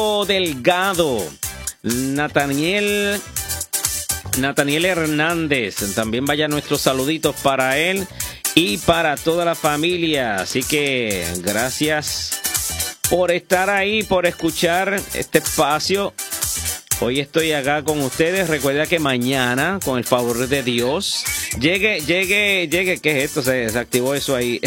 Delgado, Nathaniel Hernández, también vaya nuestros saluditos para él y para toda la familia. Así que gracias por estar ahí, por escuchar este espacio. Hoy estoy acá con ustedes. Recuerda que mañana, con el favor de Dios, llegue, ¿qué es esto? Se activó eso ahí.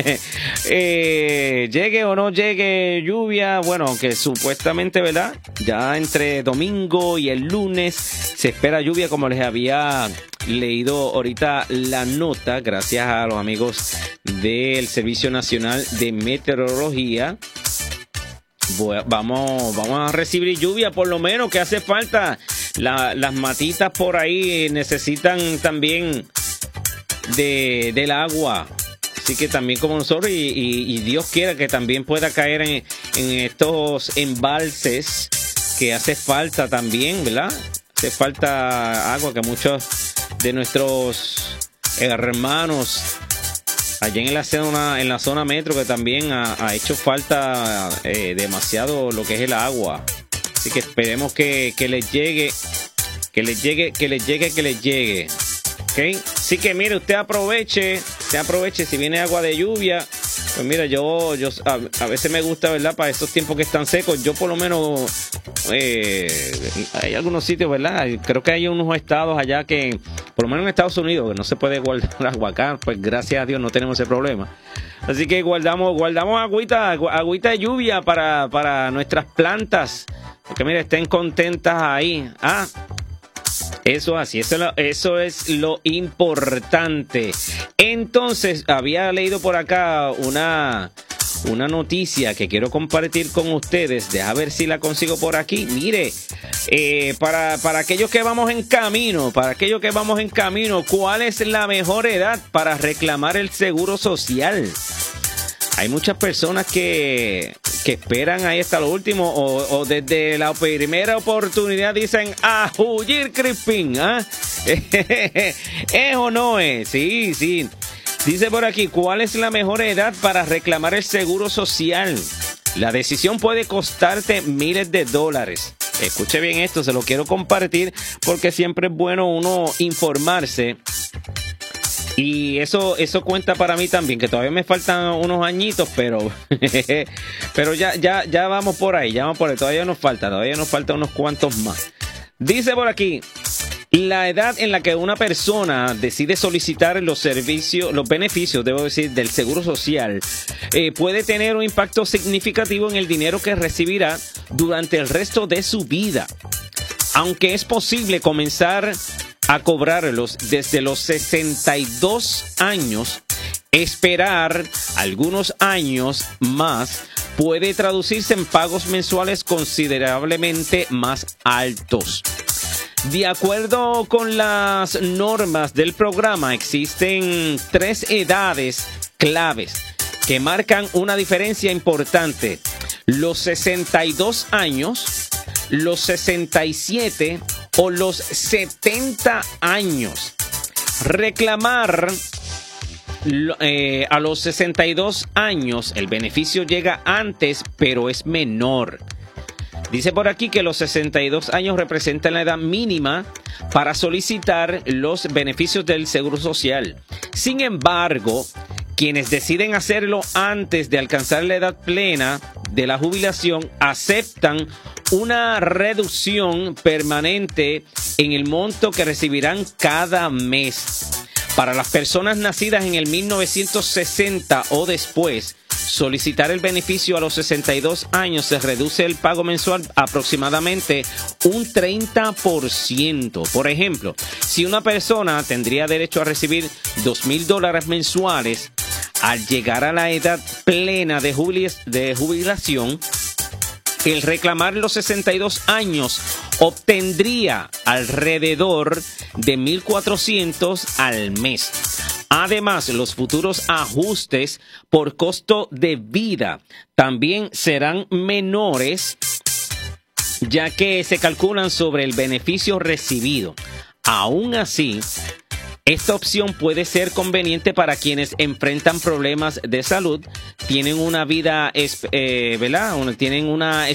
Llegue o no llegue lluvia, bueno, aunque supuestamente, ¿verdad? Ya entre domingo y el lunes se espera lluvia, como les había leído ahorita la nota, gracias a los amigos del Servicio Nacional de Meteorología. Vamos a recibir lluvia, por lo menos, que hace falta. Las matitas por ahí necesitan también del agua. Así que también como nosotros, y Dios quiera que también pueda caer en estos embalses que hace falta también, ¿verdad? Hace falta agua, que muchos de nuestros hermanos allá en la zona metro, que también ha hecho falta demasiado lo que es el agua. Así que esperemos que les llegue. ¿Ok? Así que mire, usted aproveche si viene agua de lluvia. Pues mira, yo a veces me gusta, ¿verdad? Para estos tiempos que están secos, yo por lo menos hay algunos sitios, ¿verdad? Creo que hay unos estados allá que, por lo menos en Estados Unidos, que no se puede guardar agua acá. Pues gracias a Dios no tenemos ese problema. Así que guardamos agüita de lluvia para nuestras plantas, porque mira, estén contentas ahí. Eso así, eso es lo importante. Entonces, había leído por acá una noticia que quiero compartir con ustedes. Deja ver si la consigo por aquí. Mire, para aquellos que vamos en camino, ¿cuál es la mejor edad para reclamar el seguro social? Hay muchas personas que esperan ahí hasta lo último, o desde la primera oportunidad dicen a huir, Crispín. ¿Es o no es? Sí. Dice por aquí, ¿cuál es la mejor edad para reclamar el seguro social? La decisión puede costarte miles de dólares. Escuche bien esto, se lo quiero compartir porque siempre es bueno uno informarse. Y eso cuenta para mí también, que todavía me faltan unos añitos, pero ya vamos por ahí, todavía nos falta unos cuantos más. Dice por aquí, la edad en la que una persona decide solicitar los beneficios, del seguro social, puede tener un impacto significativo en el dinero que recibirá durante el resto de su vida. Aunque es posible comenzar a cobrarlos desde los 62 años, esperar algunos años más puede traducirse en pagos mensuales considerablemente más altos. De acuerdo con las normas del programa, existen 3 edades claves que marcan una diferencia importante: los 62 años, los 67 o los 70 años. Reclamar a los 62 años, el beneficio llega antes, pero es menor. Dice por aquí que los 62 años representan la edad mínima para solicitar los beneficios del Seguro Social. Sin embargo, quienes deciden hacerlo antes de alcanzar la edad plena de la jubilación aceptan una reducción permanente en el monto que recibirán cada mes. Para las personas nacidas en el 1960 o después, solicitar el beneficio a los 62 años se reduce el pago mensual aproximadamente un 30%. Por ejemplo, si una persona tendría derecho a recibir $2,000 mensuales, al llegar a la edad plena de jubilación, el reclamar los 62 años obtendría alrededor de $1,400 al mes. Además, los futuros ajustes por costo de vida también serán menores, ya que se calculan sobre el beneficio recibido. Aún así, esta opción puede ser conveniente para quienes enfrentan problemas de salud, tienen una vida, ¿verdad? Tienen una